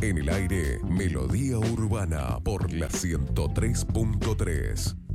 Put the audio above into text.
En el aire, Melodía Urbana por la 103.3.